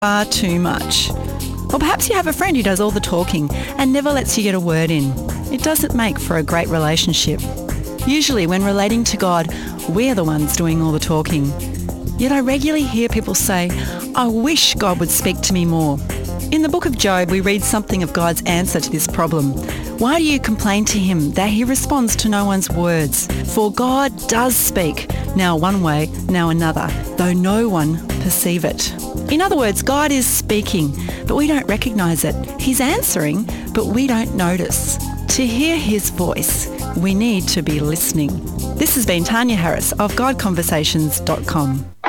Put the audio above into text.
far too much. Or perhaps you have a friend who does all the talking and never lets you get a word in. It doesn't make for a great relationship. Usually when relating to God, we're the ones doing all the talking. Yet I regularly hear people say, I wish God would speak to me more. In the book of Job, we read something of God's answer to this problem. Why do you complain to him that he responds to no one's words? For God does speak, now one way, now another, though no one perceive it. In other words, God is speaking, but we don't recognise it. He's answering, but we don't notice. To hear his voice, we need to be listening. This has been Tanya Harris of GodConversations.com.